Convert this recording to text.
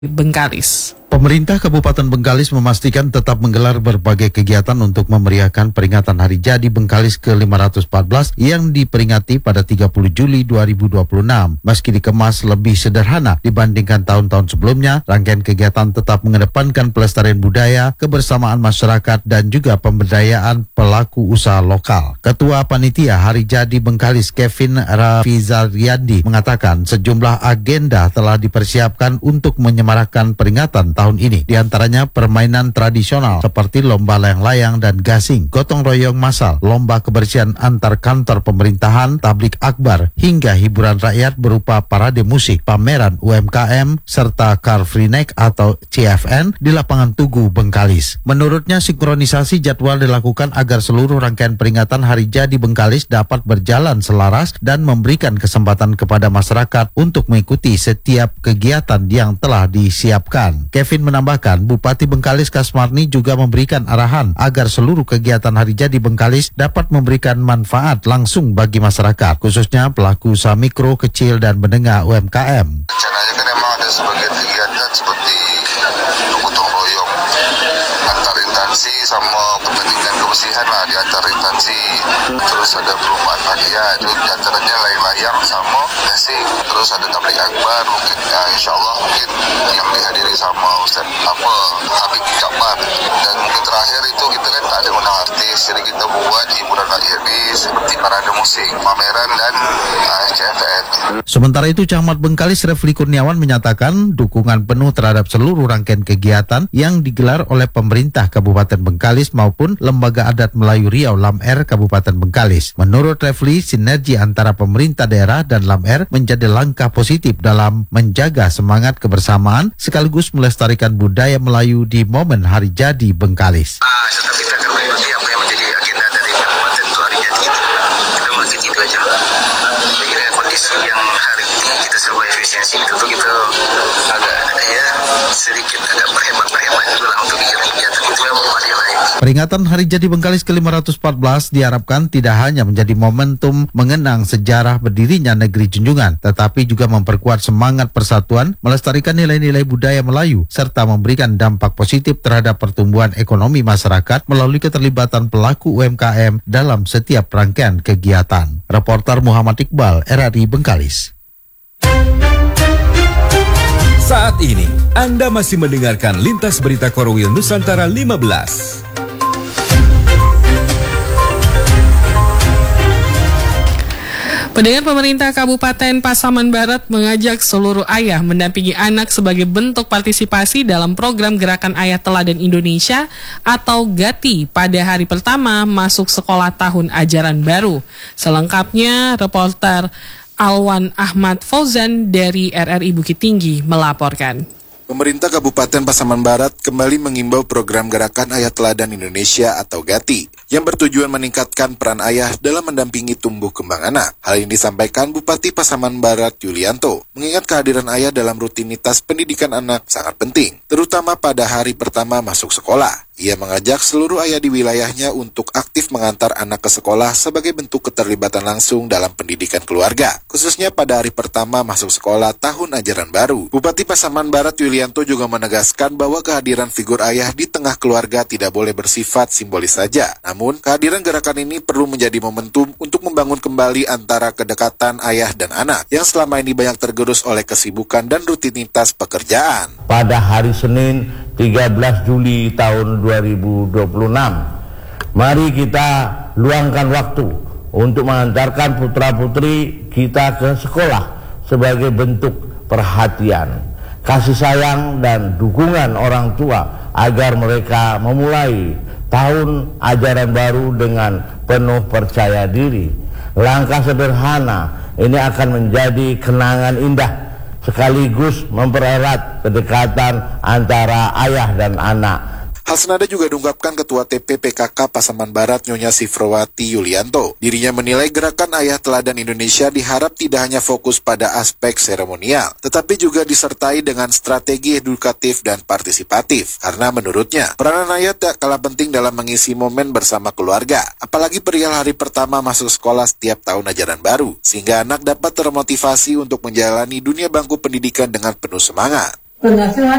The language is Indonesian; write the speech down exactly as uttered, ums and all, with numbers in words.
Bengkalis. Pemerintah Kabupaten Bengkalis memastikan tetap menggelar berbagai kegiatan untuk memeriahkan peringatan Hari Jadi Bengkalis ke lima ratus empat belas yang diperingati pada tiga puluh Juli dua ribu dua puluh enam. Meski dikemas lebih sederhana dibandingkan tahun-tahun sebelumnya, rangkaian kegiatan tetap mengedepankan pelestarian budaya, kebersamaan masyarakat, dan juga pemberdayaan pelaku usaha lokal. Ketua Panitia Hari Jadi Bengkalis Kevin Rafizariandi mengatakan sejumlah agenda telah dipersiapkan untuk menyemarakan peringatan tahun ini, di antaranya permainan tradisional seperti lomba layang-layang dan gasing, gotong royong massal, lomba kebersihan antar kantor pemerintahan, tablik akbar, hingga hiburan rakyat berupa parade musik, pameran U M K M, serta Car Free Night atau C F N di lapangan Tugu Bengkalis. Menurutnya, sinkronisasi jadwal dilakukan agar seluruh rangkaian peringatan Hari Jadi Bengkalis dapat berjalan selaras dan memberikan kesempatan kepada masyarakat untuk mengikuti setiap kegiatan yang telah disiapkan. Kevin menambahkan, Bupati Bengkalis Kasmarni juga memberikan arahan agar seluruh kegiatan Hari Jadi Bengkalis dapat memberikan manfaat langsung bagi masyarakat, khususnya pelaku usaha mikro, kecil, dan menengah U M K M. Rencananya kan memang ada sebagian kegiatan seperti gotong royong antar instansi sama pertandingan kebersihan lah di antar instansi, terus ada perumahan hadiah, itu di antaranya layang-layang sama gasing, terus ada tablik akbar mungkin ya, insya Allah mungkin yang dihadiri sama Ustaz apa Habib Jakbar, dan mungkin terakhir itu kita kan ada undang artis, jadi kita buat hiburan rakyat ini seperti parade musik, pameran, dan uh, C F N. Sementara itu, Camat Bengkalis Refli Kurniawan menyatakan dukungan penuh terhadap seluruh rangkaian kegiatan yang digelar oleh pemerintah Kabupaten Bengkalis maupun Lembaga Adat Melayu Riau L A M R Kabupaten Bengkalis. Menurut Refli, sinergi antara pemerintah daerah dan L A M R menjadi langkah positif dalam menjaga semangat kebersamaan sekaligus melestarikan budaya Melayu di momen Hari Jadi Bengkalis. Ah, tetap kita akan mengikuti apa yang menjadi agenda dari kabupaten untuk Hari Jadi kita. Kita mengikuti itu aja. Dengan kondisi yang hari ini kita sebuah efisiensi itu tuh kita agak ya sedikit agak berhemat-berhemat itulah untuk kegiatan itu yang membuat yang lain. Peringatan Hari Jadi Bengkalis ke lima ratus empat belas diharapkan tidak hanya menjadi momentum mengenang sejarah berdirinya negeri Junjungan, tetapi juga memperkuat semangat persatuan, melestarikan nilai-nilai budaya Melayu, serta memberikan dampak positif terhadap pertumbuhan ekonomi masyarakat melalui keterlibatan pelaku U M K M dalam setiap rangkaian kegiatan. Reporter Muhammad Iqbal, R R I Bengkalis. Saat ini, Anda masih mendengarkan Lintas Berita Korwil Nusantara lima belas. Pendengar, pemerintah Kabupaten Pasaman Barat mengajak seluruh ayah mendampingi anak sebagai bentuk partisipasi dalam program Gerakan Ayah Teladan Indonesia atau GATI pada hari pertama masuk sekolah tahun ajaran baru. Selengkapnya, reporter Alwan Ahmad Fauzan dari R R I Bukit Tinggi melaporkan. Pemerintah Kabupaten Pasaman Barat kembali mengimbau program Gerakan Ayah Teladan Indonesia atau GATI yang bertujuan meningkatkan peran ayah dalam mendampingi tumbuh kembang anak. Hal ini disampaikan Bupati Pasaman Barat Yulianto, mengingat kehadiran ayah dalam rutinitas pendidikan anak sangat penting, terutama pada hari pertama masuk sekolah. Ia mengajak seluruh ayah di wilayahnya untuk aktif mengantar anak ke sekolah sebagai bentuk keterlibatan langsung dalam pendidikan keluarga, khususnya pada hari pertama masuk sekolah tahun ajaran baru. Bupati Pasaman Barat Yulianto juga menegaskan bahwa kehadiran figur ayah di tengah keluarga tidak boleh bersifat simbolis saja. Namun, kehadiran gerakan ini perlu menjadi momentum untuk membangun kembali antara kedekatan ayah dan anak yang selama ini banyak tergerus oleh kesibukan dan rutinitas pekerjaan. Pada hari Senin tiga belas Juli tahun dua ribu dua puluh enam, mari kita luangkan waktu untuk mengantarkan putra-putri kita ke sekolah sebagai bentuk perhatian, kasih sayang, dan dukungan orang tua agar mereka memulai tahun ajaran baru dengan penuh percaya diri. Langkah sederhana ini akan menjadi kenangan indah sekaligus mempererat kedekatan antara ayah dan anak. Hal senada juga diungkapkan Ketua T P P K K Pasaman Barat Nyonya Sifrowati Yulianto. Dirinya menilai Gerakan Ayah Teladan Indonesia diharap tidak hanya fokus pada aspek seremonial, tetapi juga disertai dengan strategi edukatif dan partisipatif. Karena menurutnya, peranan ayah tak kalah penting dalam mengisi momen bersama keluarga, apalagi perihal hari pertama masuk sekolah setiap tahun ajaran baru, sehingga anak dapat termotivasi untuk menjalani dunia bangku pendidikan dengan penuh semangat. Penghasilan